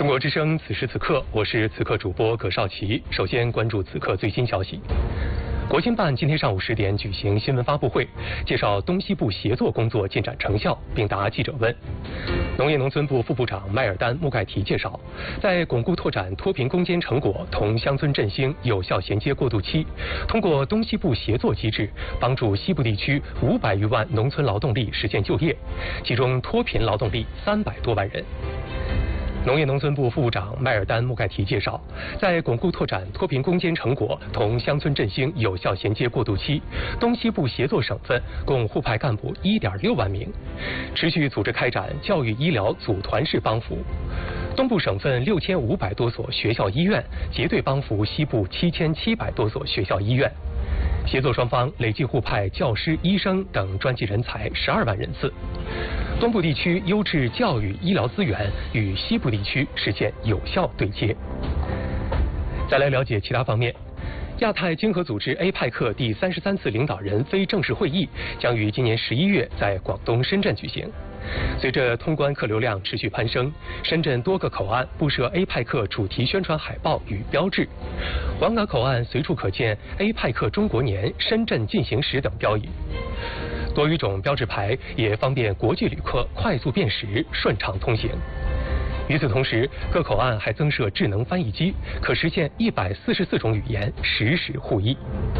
中国之声，此时此刻，我是此刻主播葛少奇。首先关注此刻最新消息。国新办今天上午10点举行新闻发布会，介绍东西部协作工作进展成效，并答记者问。农业农村部副部长迈尔丹·穆盖提介绍，在巩固拓展脱贫攻坚成果同乡村振兴有效衔接过渡期，通过东西部协作机制，帮助西部地区500余万农村劳动力实现就业，其中脱贫劳动力300多万人。农业农村部副部长迈尔丹·穆盖提介绍，在巩固拓展脱贫攻坚成果同乡村振兴有效衔接过渡期，东西部协作省份共互派干部1.6万名，持续组织开展教育医疗组团式帮扶。东部省份6500多所学校医院结对帮扶西部7700多所学校医院。协作双方累计互派教师、医生等专技人才12万人次。东部地区优质教育医疗资源与西部地区实现有效对接。再来了解其他方面。亚太经合组织 APEC 第33次领导人非正式会议将于今年11月在广东深圳举行。随着通关客流量持续攀升，深圳多个口岸布设 APEC 主题宣传海报与标志，广港口岸随处可见 APEC 中国年、深圳进行时等标语。多语种标志牌也方便国际旅客快速辨识、顺畅通行。与此同时，各口岸还增设智能翻译机，可实现144种语言实时互译。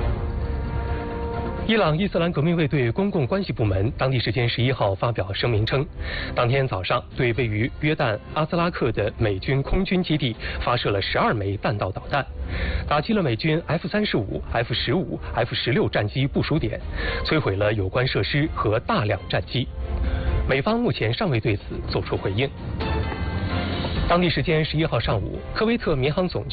伊朗伊斯兰革命卫队公共关系部门当地时间11号发表声明称，当天早上对位于约旦阿兹拉克的美军空军基地发射了12枚弹道导弹，打击了美军 F-35、F-15、F-16 战机部署点，摧毁了有关设施和大量战机。美方目前尚未对此作出回应。当地时间11号上午，科威特民航总局